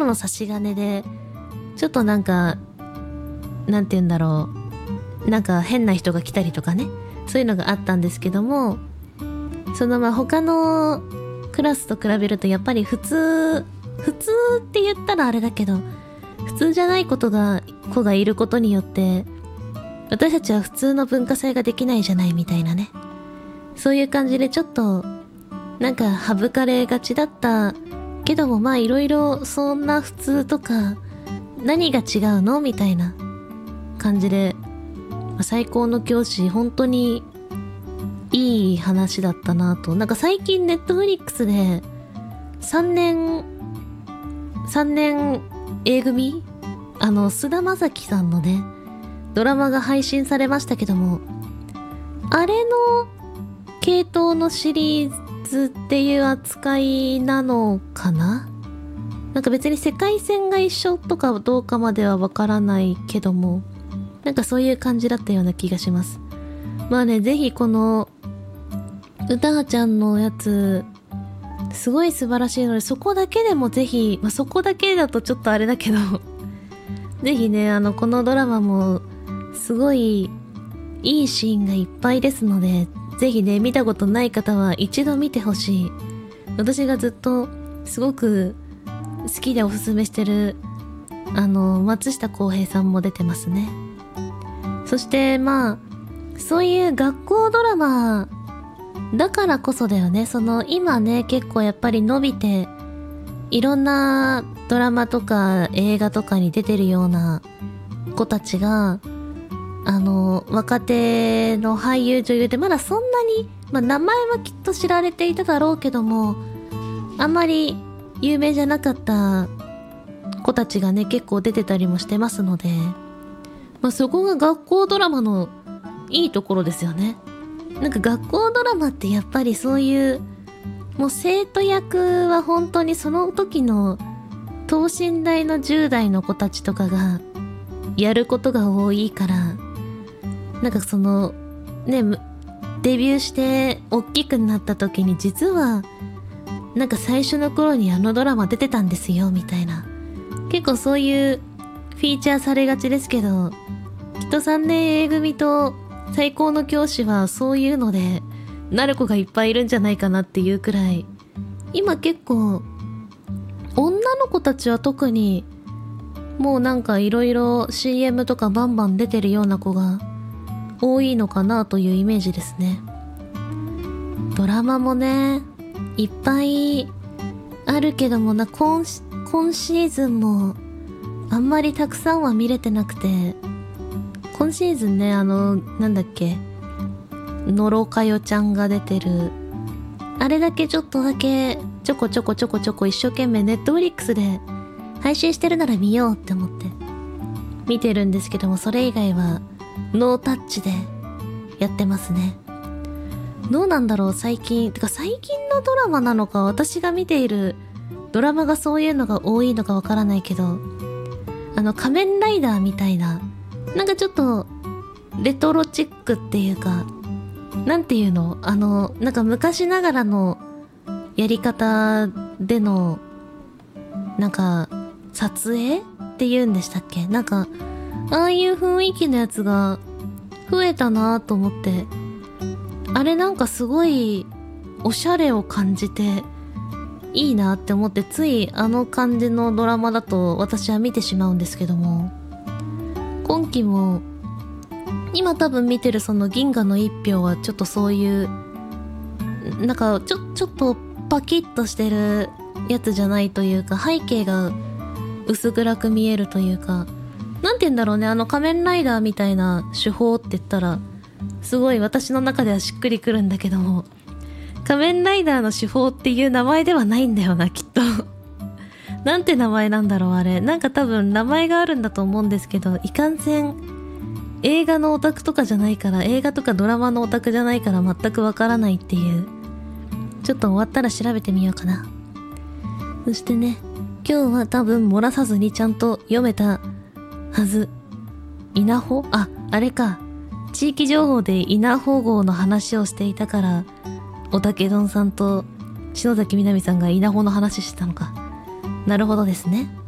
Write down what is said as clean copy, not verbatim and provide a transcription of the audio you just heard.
の差し金でちょっとなんて言うんだろう、なんか変な人が来たりとかね、そういうのがあったんですけども、その他のクラスと比べるとやっぱり普通って言ったらあれだけど、普通じゃない子がいることによって私たちは普通の文化祭ができないじゃないみたいなね、そういう感じでちょっとなんか省かれがちだったけども、まあいろいろそんな普通とか何が違うのみたいな感じで、最高の教師本当にいい話だったなと。なんか最近ネットフリックスで3年 A 組菅田将暉さんのねドラマが配信されましたけども、あれの系統のシリーズっていう扱いなのかな。なんか別に世界線が一緒とかどうかまではわからないけども、なんかそういう感じだったような気がします。まあね、ぜひこの歌はちゃんのやつすごい素晴らしいので、そこだけでもぜひ、そこだけだとちょっとあれだけどぜひね、このドラマもすごいいいシーンがいっぱいですので、ぜひね、見たことない方は一度見てほしい。私がずっとすごく好きでおすすめしてる松下洸平さんも出てますね。そしてまあそういう学校ドラマだからこそだよね。今ね、結構やっぱり伸びていろんなドラマとか映画とかに出てるような子たちが若手の俳優女優で、まだそんなに、名前はきっと知られていただろうけども、あんまり有名じゃなかった子たちがね、結構出てたりもしてますので、そこが学校ドラマのいいところですよね。なんか学校ドラマってやっぱりそういう、もう生徒役は本当にその時の等身大の10代の子たちとかがやることが多いから、なんかね、デビューして大きくなった時に実はなんか最初の頃にあのドラマ出てたんですよみたいな、結構そういうフィーチャーされがちですけど、きっと3年 A 組と最高の教師はそういうのでなる子がいっぱいいるんじゃないかなっていうくらい、今結構女の子たちは特にもうなんかいろいろ CM とかバンバン出てるような子が多いのかなというイメージですね。ドラマもねいっぱいあるけども今シーズンもあんまりたくさんは見れてなくて、今シーズンねなんだっけ、のろかよちゃんが出てるあれだけちょっとだけちょこ一生懸命ネットフリックスで配信してるなら見ようって思って見てるんですけども、それ以外はノータッチでやってますね。どうなんだろう、最近のドラマなのか、私が見ているドラマがそういうのが多いのかわからないけど、仮面ライダーみたいな、なんかちょっとレトロチックっていうか、なんていうの、なんか昔ながらのやり方でのなんか撮影っていうんでしたっけ、なんかああいう雰囲気のやつが増えたなと思って、あれなんかすごいおしゃれを感じていいなって思って、ついあの感じのドラマだと私は見てしまうんですけども、今期も今多分見てるその銀河の一票はちょっとそういうなんかちょっとパキッとしてるやつじゃないというか、背景が薄暗く見えるというか、なんて言うんだろうね、仮面ライダーみたいな手法って言ったらすごい私の中ではしっくりくるんだけども、仮面ライダーの手法っていう名前ではないんだよな、きっとなんて名前なんだろうあれ、なんか多分名前があるんだと思うんですけど、いかんせん映画のオタクとかじゃないから、映画とかドラマのオタクじゃないから全くわからないっていう、ちょっと終わったら調べてみようかな。そしてね、今日は多分漏らさずにちゃんと読めたはず。稲穂？あれか。地域情報で稲穂号の話をしていたから、おたけどんさんと篠崎みなみさんが稲穂の話してたのか。なるほどですね。